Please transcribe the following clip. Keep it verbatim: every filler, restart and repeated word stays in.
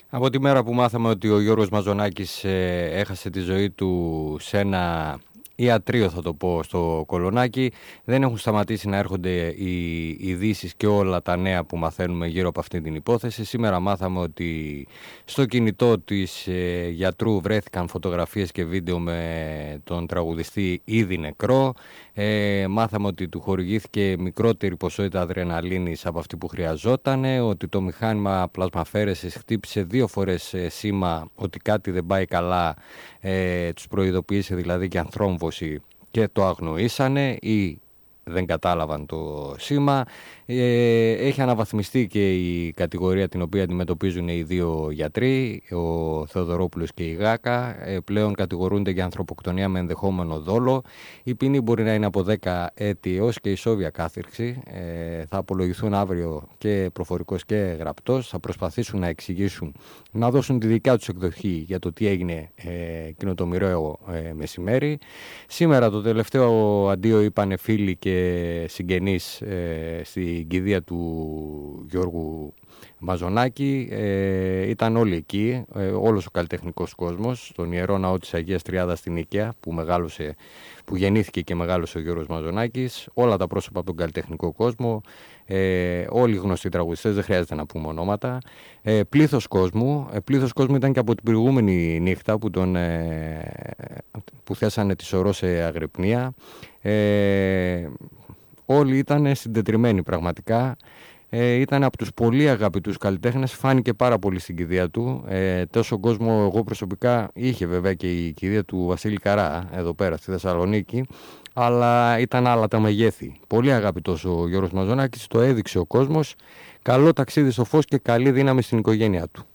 Από τη μέρα που μάθαμε ότι ο Γιώργος Μαζονάκης ε, έχασε τη ζωή του σε ένα ιατρείο, θα το πω, στο Κολονάκι, δεν έχουν σταματήσει να έρχονται οι ειδήσεις και όλα τα νέα που μαθαίνουμε γύρω από αυτή την υπόθεση. Σήμερα μάθαμε ότι στο κινητό της ε, γιατρού βρέθηκαν φωτογραφίες και βίντεο με τον τραγουδιστή ήδη νεκρό. Ε, μάθαμε ότι του χορηγήθηκε μικρότερη ποσότητα αδρεναλίνης από αυτή που χρειαζόταν, ότι το μηχάνημα πλασμαφέρεσης χτύπησε δύο φορές ε, σήμα ότι κάτι δεν πάει καλά, ε, τους προειδοποίησε δηλαδή και ανθρόμβωση και το αγνοήσανε ή δεν κατάλαβαν το σήμα. Ε, έχει αναβαθμιστεί και η κατηγορία την οποία αντιμετωπίζουν οι δύο γιατροί, ο Θεοδωρόπουλος και η Γάκα. Ε, πλέον κατηγορούνται για ανθρωποκτονία με ενδεχόμενο δόλο. Η ποινή μπορεί να είναι από δέκα έτη έως και ισόβια κάθυρξη. Ε, θα απολογηθούν αύριο και προφορικός και γραπτός. Θα προσπαθήσουν να εξηγήσουν, να δώσουν τη δικιά τους εκδοχή για το τι έγινε ε, εκείνο το μοιραίο ε, μεσημέρι. Σήμερα το τελευταίο αντίο είπανε φίλοι και συγγενείς ε, στην κηδεία του Γιώργου Μαζονάκη. Ε, ήταν όλοι εκεί, ε, όλος ο καλλιτεχνικός κόσμος, στον Ιερό Ναό της Αγίας Τριάδας στην Νίκαια, που, μεγάλωσε, που γεννήθηκε και μεγάλωσε ο Γιώργος Μαζονάκης, όλα τα πρόσωπα από τον καλλιτεχνικό κόσμο, ε, όλοι οι γνωστοί τραγουδιστές, δεν χρειάζεται να πούμε ονόματα, ε, πλήθος κόσμου, ε, πλήθος κόσμου ήταν και από την προηγούμενη νύχτα που, τον, ε, που θέσανε τη σωρό σε αγρυπνία. Ε, όλοι ήταν συντετριμμένοι πραγματικά. Ε, ήταν από τους πολύ αγαπητούς καλλιτέχνες, φάνηκε πάρα πολύ στην κηδεία του. Ε, τόσο κόσμο εγώ προσωπικά είχε βέβαια και η κηδεία του Βασίλη Καρά εδώ πέρα στη Θεσσαλονίκη, αλλά ήταν άλλα τα μεγέθη. Πολύ αγαπητός ο Γιώργος Μαζονάκης, το έδειξε ο κόσμος. Καλό ταξίδι στο φως και καλή δύναμη στην οικογένειά του.